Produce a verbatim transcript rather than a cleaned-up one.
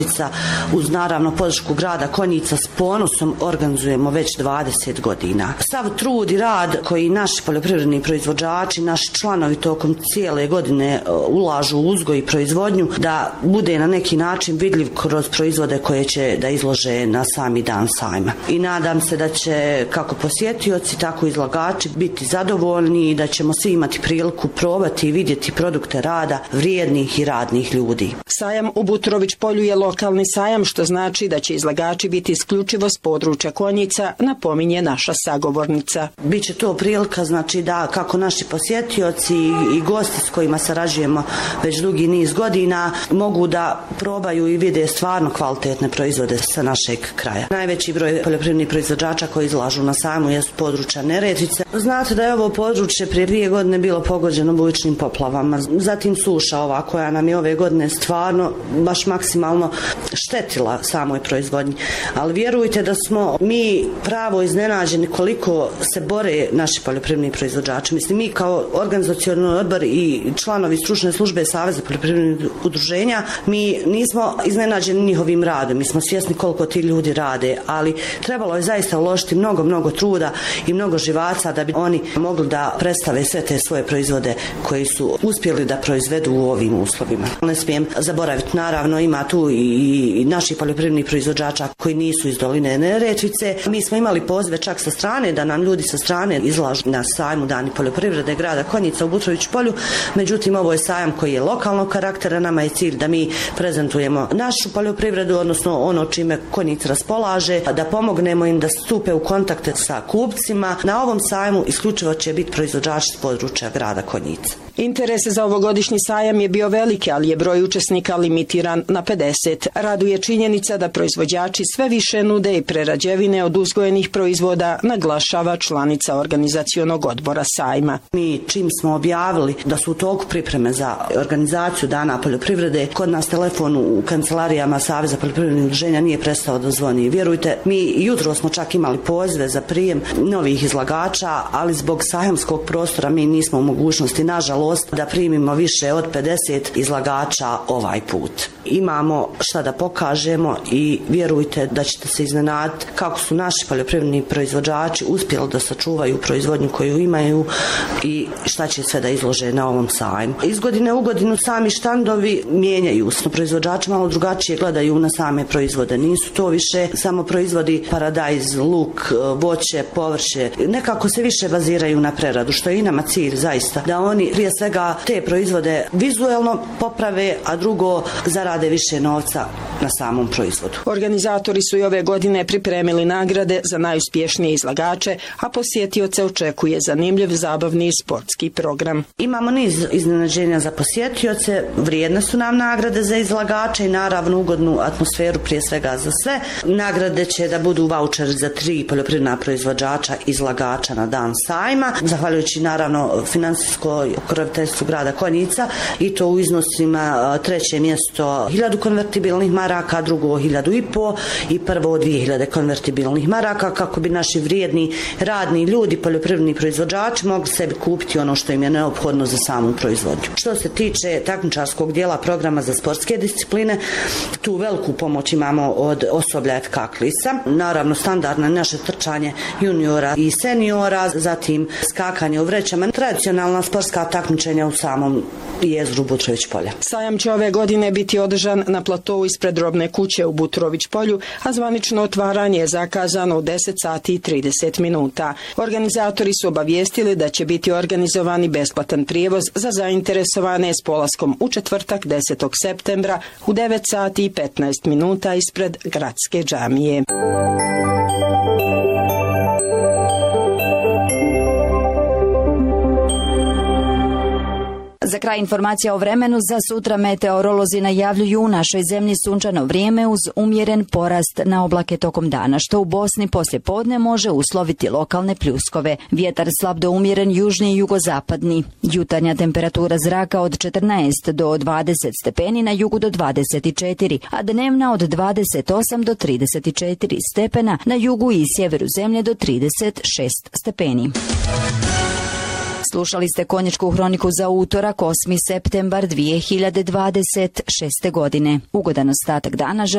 Uz naravno podršku grada Konjica s ponosom organizujemo već dvadeset godina. Sav trud i rad koji naši poljoprivredni proizvođači, naši članovi tokom cijele godine ulažu u uzgoj i proizvodnju, da bude na neki način vidljiv kroz proizvode koje će da izlože na sami dan sajma. I nadam se da će kako posjetioci, tako i izlagači biti zadovoljni i da ćemo svi imati priliku probati i vidjeti produkte rada vrijednih i radnih ljudi. Sajam u Butrović polju je lokalni sajam, što znači da će izlagači biti isključivo s područja Konjica, napominje naša sagovornica. Biće to prilika, znači da kako naši posjetioci i gosti s kojima sarađujemo već dugi niz godina mogu da probaju i vide stvarno kvalitetne proizvode sa našeg kraja. Najveći broj poljoprivrednih proizvođača koji izlažu na sajmu je s područja Neretvice. Znate da je ovo područje prije dvije godine bilo pogođeno bujičnim poplavama, zatim suša ova koja nam je ove godine stvarno baš maksimalno štetila samoj proizvodnji. Ali vjerujte da smo mi pravo iznenađeni koliko se bore naši poljoprivredni proizvođači. Mislim, mi kao organizacioni odbor i članovi stručne službe Saveza poljoprivrednih udruženja, mi nismo iznenađeni njihovim radom. Mi smo svjesni koliko ti ljudi rade, ali trebalo je zaista uložiti mnogo, mnogo truda i mnogo živaca da bi oni mogli da predstave sve te svoje proizvode koji su uspjeli da proizvedu u ovim uslovima. Ne smijem zaboraviti, naravno, ima tu i naših poljoprivrednih proizvođača koji nisu iz doline Neretvice. Mi smo imali pozive čak sa strane da nam ljudi sa strane izlažu na sajmu Dani poljoprivrede grada Konjica u Butrović polju. Međutim, ovo je sajam koji je lokalnog karaktera. Nama je cilj da mi prezentujemo našu poljoprivredu, odnosno ono čime Konjic raspolaže, da pomognemo im da stupe u kontakte sa kupcima. Na ovom sajmu isključivo će biti proizvođači s područja grada Konjica. Interes za ovogodišnji sajam je bio veliki, ali je broj učesnika limitiran na pedeset. Raduje činjenica da proizvođači sve više nude i prerađevine od uzgojenih proizvoda, naglašava članica organizacionog odbora sajma. Mi čim smo objavili da su u toku pripreme za organizaciju Dana poljoprivrede, kod nas telefon u kancelarijama Saveza poljoprivrednih udruženja nije prestao da zvoni. Vjerujte, mi jutro smo čak imali pozive za prijem novih izlagača, ali zbog sajamskog prostora mi nismo u mogućnosti, nažalost, da primimo više od pedeset izlagača ovaj put. Imamo šta da pokažemo i vjerujte da ćete se iznenaditi kako su naši poljoprivredni proizvođači uspjeli da sačuvaju proizvodnju koju imaju i šta će sve da izlože na ovom sajmu. Iz godine u godinu sami štandovi mijenjaju se. Proizvođači malo drugačije gledaju na same proizvode. Nisu to više samo proizvodi paradajz, luk, voće, povrće. Nekako se više baziraju na preradu, što je i nama cilj zaista. Da oni prije svega te proizvode vizuelno poprave, a drugo zarade više novca na samom proizvodu. Organizatori su i ove godine pripremili nagrade za najuspješnije izlagače, a posjetioce očekuje zanimljiv, zabavni i sportski program. Imamo niz iznenađenja za posjetioce, vrijedne su nam nagrade za izlagače i naravno ugodnu atmosferu prije svega za sve. Nagrade će da budu vaučeri za tri poljoprivredna proizvođača izlagača na dan sajma, zahvaljujući naravno finansijskoj pokroviteljstvu grada Konjica, i to u iznosima treće mjesto hiljadu konvertibilnih maraka, drugo hiljadu i po i prvo dvije hiljade konvertibilnih maraka, kako bi naši vrijedni radni ljudi, poljoprivredni proizvođači mogli sebi kupiti ono što im je neophodno za samu proizvodnju. Što se tiče takmičarskog dijela programa za sportske discipline, tu veliku pomoć imamo od osoblja F K Klisa. Naravno, standardno naše trčanje juniora i seniora, zatim skakanje u vrećama, tradicionalna sportska takmičenja u samom jezgru Butrović polja. Sajam će ove godine biti održan na platovu ispred robne kuće u Butrović polju, a zvanično otvaranje je zakazano u deset sati i trideset minuta. Organizatori su obavijestili da će biti organizovani besplatan prijevoz za zainteresovane s polaskom u četvrtak desetog septembra u devet sati i petnaest minuta ispred gradske džamije. Za kraj informacija o vremenu za sutra meteorolozi najavljuju u našoj zemlji sunčano vrijeme uz umjeren porast na oblake tokom dana, što u Bosni poslje podne može usloviti lokalne pljuskove. Vjetar slab do umjeren južni i jugozapadni. Jutarnja temperatura zraka od četrnaest do dvadeset stepeni, na jugu do dvadeset četiri, a dnevna od dvadeset osam do trideset četiri stepena, na jugu i sjeveru zemlje do trideset šest stepeni. Slušali ste Konjičku hroniku za utorak, osmi septembar dvije hiljade dvadeset šeste. godine. Ugodan ostatak dana želim.